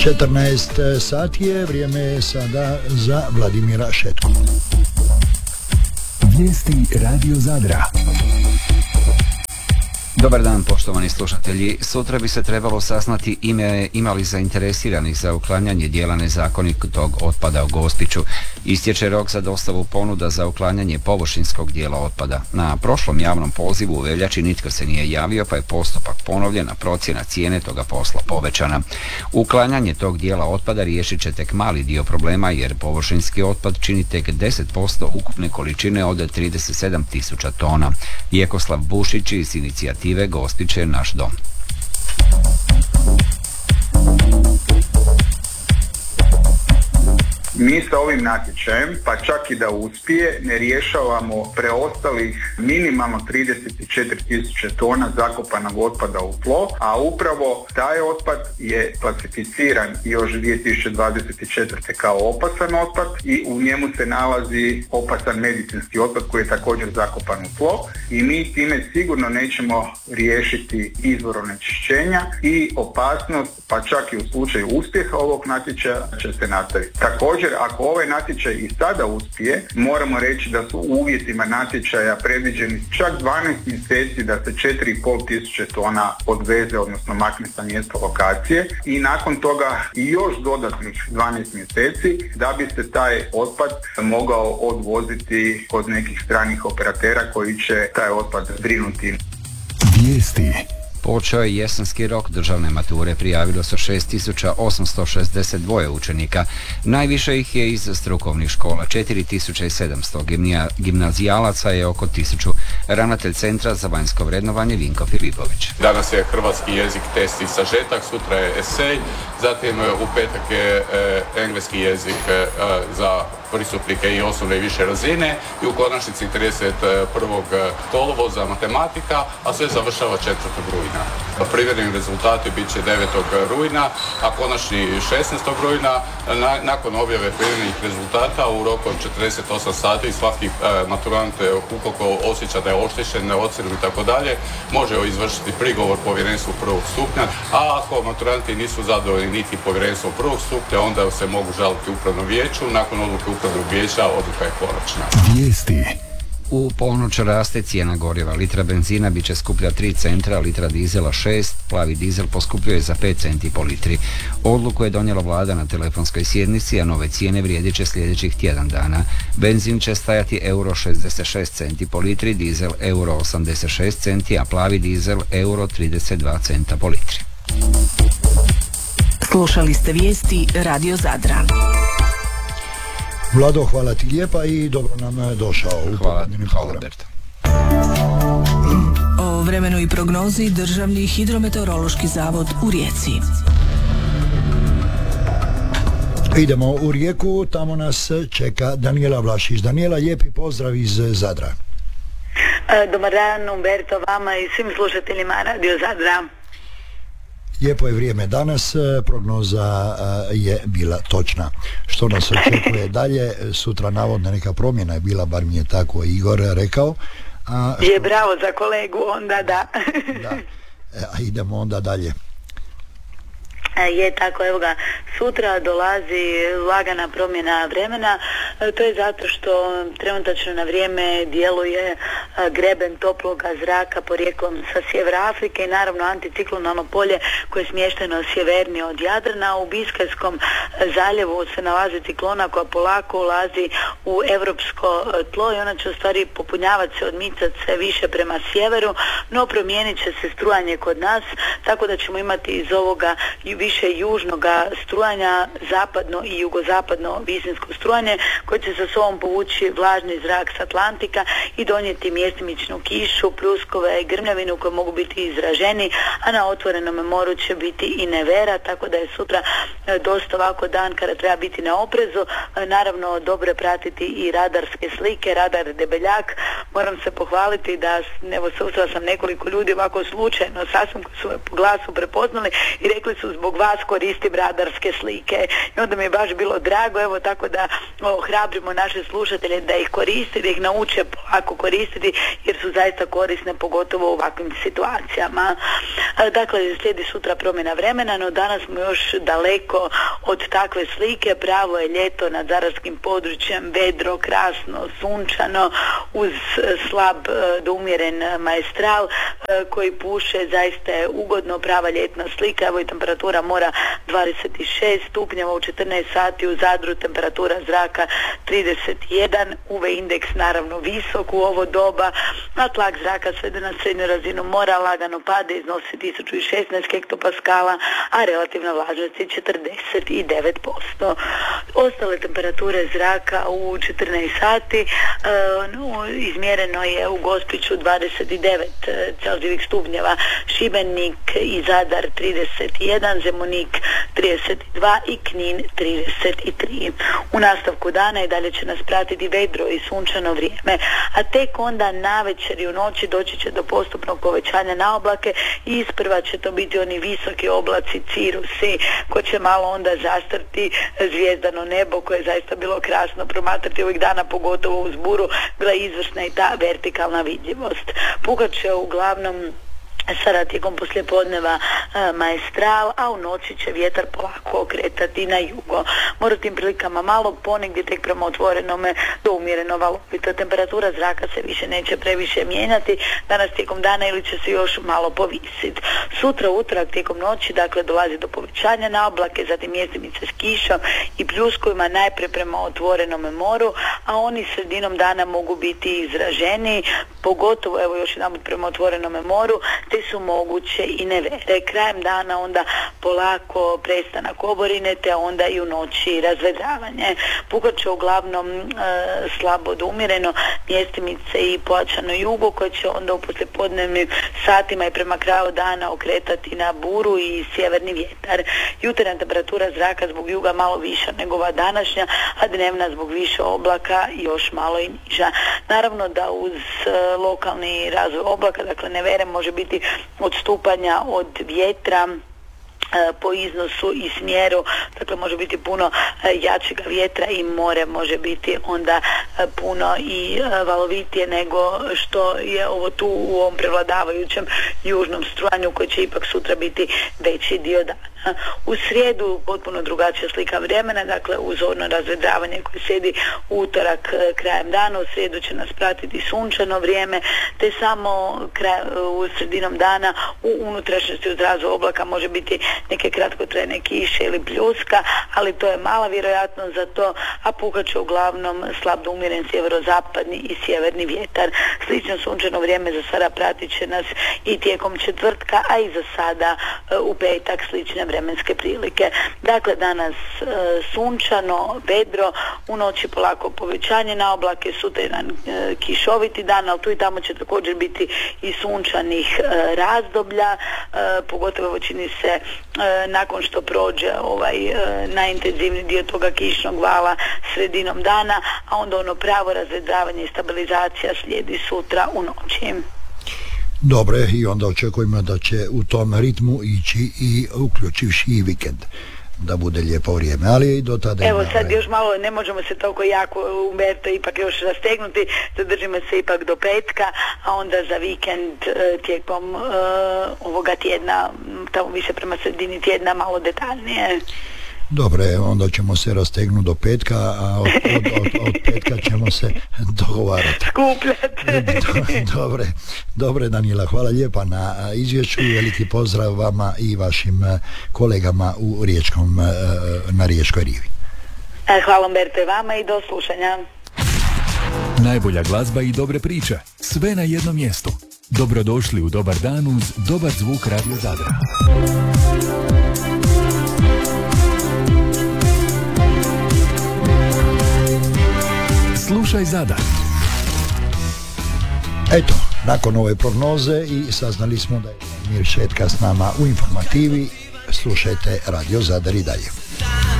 14 sati je, vrijeme je sada za Vladimira Šetku. Vijesti Radio Zadra. Dobar dan, poštovani slušatelji. Sutra bi se trebalo saznati ima li zainteresiranih za uklanjanje dijela nezakonitog otpada u Gospiću. Istječe rok za dostavu ponuda za uklanjanje površinskog dijela otpada. Na prošlom javnom pozivu u veljači nitko se nije javio, pa je postupak ponovljen, a procjena cijene toga posla povećana. Uklanjanje tog dijela otpada riješit će tek mali dio problema, jer površinski otpad čini tek 10% ukupne količine od 37.000 tona. Jekoslav Bušić iz inicijative Gospić je naš dom. Mi sa ovim natječajem, pa čak i da uspije, ne rješavamo preostalih minimalno 34.000 tona zakopanog otpada u tlo, a upravo taj otpad je klasificiran još 2024. kao opasan otpad i u njemu se nalazi opasan medicinski otpad koji je također zakopan u tlo i mi time sigurno nećemo riješiti izvor onečišćenja i opasnost, pa čak i u slučaju uspjeha ovog natječaja će se nastaviti. Također, ako ovaj natječaj i sada uspije, moramo reći da su u uvjetima natječaja predviđeni čak 12 mjeseci da se 4.500 tona odveze, odnosno makne sa mjesta lokacije i nakon toga i još dodatnih 12 mjeseci da bi se taj otpad mogao odvoziti kod nekih stranih operatera koji će taj otpad zbrinuti. Vijesti. Počeo je jesenski rok državne mature, prijavilo se 6.862 učenika. Najviše ih je iz strukovnih škola, 4.700, gimnazijalaca je oko 1.000. Ravnatelj Centra za vanjsko vrednovanje Vinko Filipović. Danas je hrvatski jezik, test i sažetak, sutra je esej, zatim u petak je engleski jezik za pristupnike i osnovne i više razine i u konačnici 31. kolovoza matematika, a sve završava 4. rujna. Privredni rezultati bit će 9. rujna, a konačni 16. rujna. Nakon objave privrednih rezultata u roku od 48 sati svaki maturant, ukoliko osjeća da je oštećen, neocjenjen i tako dalje, može izvršiti prigovor povjerenstvu prvog stupnja, a ako maturanti nisu zadovoljni niti povjerenstvom prvog stupnja, onda se mogu žaliti upravnom vijeću. Nakon odluke upravnog vijeća odluka je konačna. Vijesti. U ponoć raste cijena goriva. Litra benzina bit će skuplja 3 centra, litra dizela 6, plavi dizel poskupljuje za 5 centi po litri. Odluku je donijela vlada na telefonskoj sjednici, a nove cijene vrijedit će sljedećih tjedan dana. Benzin će stajati euro 66 centi po litri, dizel euro 86 centi, a plavi dizel euro 32 centa po litri. Slušali ste vijesti Radio Zadra. Vlado, hvala ti lijepa i dobro nam došao u popodnevni program. O vremenu i prognozi Državni hidrometeorološki zavod u Rijeci. Idemo u Rijeku, tamo nas čeka Danijela Vlašić. Danijela, lijepi pozdrav iz Zadra. Dobar dan, Umberto, vama i svim slušateljima Radio Zadra. Lijepo je vrijeme danas, prognoza je bila točna. Što nas očekuje dalje? Sutra navodno neka promjena je bila, bar mi je tako Igor rekao. Je bravo za kolegu, onda da. Da. A idemo onda dalje. Je tako, evo ga, sutra dolazi lagana promjena vremena, to je zato što trenutačno na vrijeme djeluje greben toploga zraka porijeklom sa sjevera Afrike i naravno anticiklonalno polje koje je smješteno sjevernije od Jadrana. U Biskajskom zaljevu se nalazi ciklona koja polako ulazi u europsko tlo i ona će u stvari popunjavati se, odmicati se više prema sjeveru, no promijenit će se strujanje kod nas, tako da ćemo imati iz ovoga više južnog strujanja, zapadno i jugozapadno visinsko strujanje koje će sa sobom povući vlažni zrak s Atlantika i donijeti mjestimičnu kišu, pljuskove i grmljavinu koje mogu biti izraženi, a na otvorenom moru će biti i nevera, tako da je sutra dosta ovako dan kada treba biti na oprezu. Naravno, dobro je pratiti i radarske slike, radar Debeljak. Moram se pohvaliti da evo susrela sam nekoliko ljudi ovako slučajno, sasvim koji su po glasu prepoznali i rekli su zbog vas koristim radarske slike. I onda mi je baš bilo drago, evo tako da ohrabrimo naše slušatelje da ih koriste, da ih nauče polako koristiti jer su zaista korisne pogotovo u ovakvim situacijama. Dakle, slijedi sutra promjena vremena, no danas smo još daleko od takve slike. Pravo je ljeto nad zadarskim područjem, vedro, krasno, sunčano, uz slab do umjeren maestral koji puše, zaista je ugodno, prava ljetna slika. Evo i temperatura mora 26 stupnjeva, u 14 sati u Zadru temperatura zraka 31, UV indeks naravno visok u ovo doba, a tlak zraka svede na srednju razinu mora lagano pada, iznosi 1016 hektopaskala, a relativna vlažnost je 49%. Ostale temperature zraka u 14 sati izmjereno je u Gospiću 29 Celzijevih stupnjeva, Šibenik i Zadar 31, Zemunik 32 i Knin 33. U nastavku dana i dalje će nas pratiti vedro i sunčano vrijeme, a tek onda navečer i u noći doći će do postupnog povećanja na oblake i isprva će to biti oni visoki oblaci, cirusi, koji će malo onda zastrti zvijezdano nebo koje je zaista bilo krasno promatrati ovih dana, pogotovo uz buru, bila izvrsna i ta vertikalna vidljivost. Pukat će uglavnom sada tijekom poslijepodneva maestral, a u noći će vjetar polako okretati na jugo. Mora tim prilikama malo ponegdje tek prema otvorenome do umjereno valovito. Temperatura zraka se više neće previše mijenjati danas tijekom dana ili će se još malo povisiti. Sutra utorak tijekom noći dakle dolazi do povećanja na oblake, zatim mjestimice s kišom i pljuskovima najprije prema otvorenome moru, a oni sredinom dana mogu biti izraženiji, pogotovo evo još jedanput prema otvorenome moru, te su moguće i nevere. Krajem dana onda polako prestanak oborine, te onda i u noći razvedravanje. Pukat će uglavnom slabo do umjereno, mjestimice i pojačano jugo koje će onda u poslijepodnevnim satima i prema kraju dana okretati na buru i sjeverni vjetar. Jutarnja temperatura zraka zbog juga malo viša nego ova današnja, a dnevna zbog više oblaka još malo i niža. Naravno da uz lokalni razvoj oblaka, dakle nevere, može biti odstupanja od vjetra po iznosu i smjeru, dakle može biti puno jačega vjetra i more može biti onda puno i valovitije nego što je ovo tu u ovom prevladavajućem južnom strujanju koji će ipak sutra biti veći dio dana. U srijedu potpuno drugačija slika vremena, dakle uzorno razvedravanje koje slijedi utorak krajem dana. U srijedu će nas pratiti sunčano vrijeme, te samo u sredinom dana u unutrašnjosti uz razvoj oblaka može biti neke kratkotrajne kiše ili pljuska, ali to je mala vjerojatnost za to, a puhat će uglavnom slab do umjeren sjeverozapadni i sjeverni vjetar. Slično sunčano vrijeme za sada pratit će nas i tijekom četvrtka, a i za sada u petak slične vremenske prilike. Dakle, danas sunčano, vedro, u noći polako povećanje na oblake, sutra jedan kišoviti dan, ali tu i tamo će također biti i sunčanih razdoblja, pogotovo čini se nakon što prođe ovaj najintenzivniji dio toga kišnog vala sredinom dana, a onda ono pravo razvedravanje i stabilizacija slijedi sutra u noći. Dobre, i onda očekujemo da će u tom ritmu ići i uključivši i vikend, da bude lijepo vrijeme, ali i do tada... Evo sad još malo, ne možemo se toliko jako Umberto ipak još rastegnuti, zadržimo se ipak do petka, a onda za vikend tijekom ovoga tjedna, tamo više prema sredini tjedna, malo detaljnije. Dobre, onda ćemo se rastegnuti do petka, a od petka ćemo se dogovarati. Skupljati. Dobre Danila, hvala lijepa na izvješću i veliki pozdrav vama i vašim kolegama u na Riječkoj rivi. Hvala Umberto i vama i do slušanja. Najbolja glazba i dobre priče, sve na jednom mjestu. Dobrodošli u Dobar dan uz dobar zvuk Radio Zadra. Slušaj Zadar. Eto, nakon ove prognoze i saznali smo da je Mir Šetka s nama u informativi. Slušajte Radio Zadar i dalje.